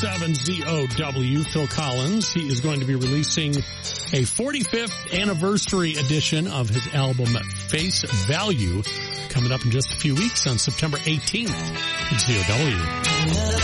107 ZOW, Phil Collins. He is going to be releasing a 45th anniversary edition of his album Face Value coming up in just a few weeks on September 18th. ZOW.